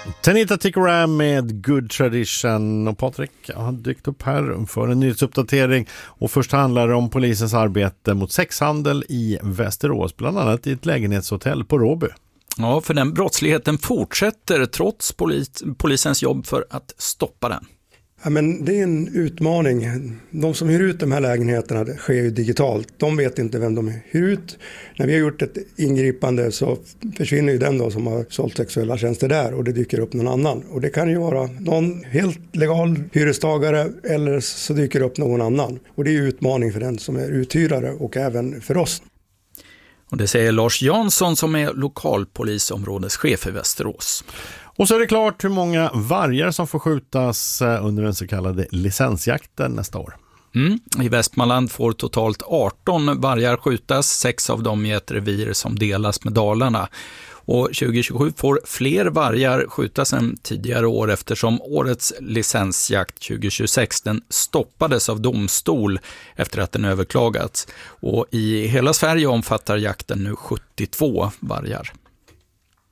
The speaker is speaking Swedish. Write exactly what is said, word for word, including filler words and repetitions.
Tanita Tikaram med Good Tradition, och Patrik har dykt upp här för en nyhetsuppdatering, och först handlar det om polisens arbete mot sexhandel i Västerås, bland annat i ett lägenhetshotell på Råby. Ja, för den brottsligheten fortsätter trots polis, polisens jobb för att stoppa den. Ja, men det är en utmaning. De som hyr ut de här lägenheterna, det sker ju digitalt. De vet inte vem de hyr ut. När vi har gjort ett ingripande så försvinner ju den då som har sålt sexuella tjänster där, och det dyker upp någon annan. Och det kan ju vara någon helt legal hyrestagare, eller så dyker det upp någon annan. Och det är ju utmaning för den som är uthyrare och även för oss. Och det säger Lars Jansson som är lokalpolisområdeschef i Västerås. Och så är det klart hur många vargar som får skjutas under den så kallade licensjakten nästa år. Mm. I Västmanland får totalt arton vargar skjutas, sex av dem i ett revir som delas med Dalarna. Och tjugo tjugosju får fler vargar skjutas än tidigare år, eftersom årets licensjakt tjugo tjugosex den stoppades av domstol efter att den överklagats. Och i hela Sverige omfattar jakten nu sjuttiotvå vargar.